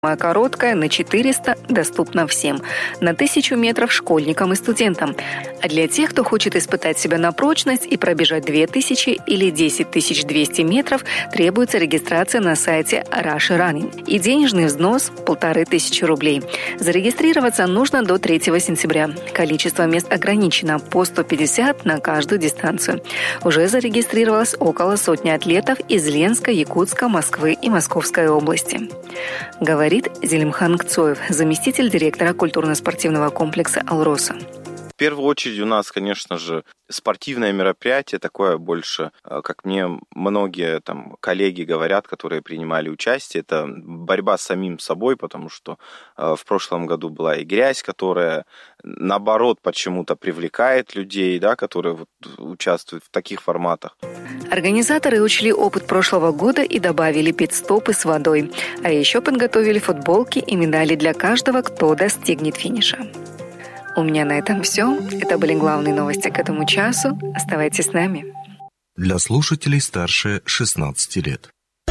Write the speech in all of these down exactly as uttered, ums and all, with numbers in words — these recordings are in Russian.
Самая короткая на четыреста доступна всем, на тысячу метров школьникам и студентам. А для тех, кто хочет испытать себя на прочность и пробежать две тысячи или десять тысяч двести метров, требуется регистрация на сайте Russia Running и денежный взнос – полторы тысячи рублей. Зарегистрироваться нужно до третьего сентября. Количество мест ограничено – по сто пятьдесят на каждую дистанцию. Уже зарегистрировалось около сотни атлетов из Ленска, Якутска, Москвы и Московской области. Говорит Зелимхан Кцоев, заместитель директора культурно-спортивного комплекса «Алроса». В первую очередь у нас, конечно же, спортивное мероприятие, такое больше, как мне многие там коллеги говорят, которые принимали участие, это борьба с самим собой, потому что в прошлом году была и грязь, которая, наоборот, почему-то привлекает людей, да, которые вот участвуют в таких форматах. Организаторы учли опыт прошлого года и добавили пит-стопы с водой, а еще подготовили футболки и медали для каждого, кто достигнет финиша. У меня на этом все. Это были главные новости к этому часу. Оставайтесь с нами. Для слушателей старше шестнадцати лет.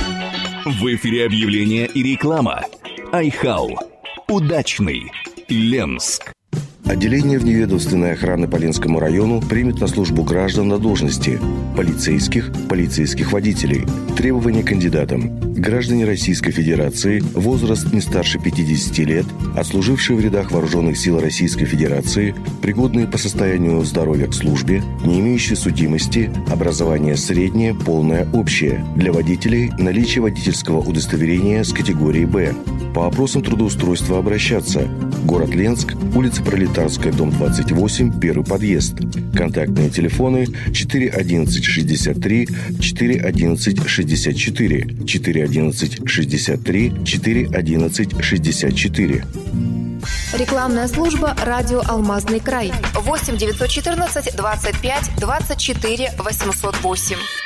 В эфире объявления и реклама. Айхау. Удачный. Ленск. Отделение вневедомственной охраны по Ленскому району примет на службу граждан на должности полицейских, полицейских водителей. Требования кандидатам. Граждане Российской Федерации, возраст не старше пятидесяти лет, отслужившие в рядах Вооруженных сил Российской Федерации, пригодные по состоянию здоровья к службе, не имеющие судимости, образование среднее, полное, общее. Для водителей наличие водительского удостоверения с категории «Б». По вопросам трудоустройства обращаться. Город Ленск, улица Пролетарская, дом двадцать восемь, первый подъезд. Контактные телефоны четыре одиннадцать шестьдесят три, четыре одиннадцать шестьдесят четыре, четыре одиннадцать шестьдесят три, четыре одиннадцать шестьдесят четыре. Рекламная служба «Радио Алмазный край». восемь девятьсот четырнадцать двадцать пять двадцать четыре восемьсот восемь.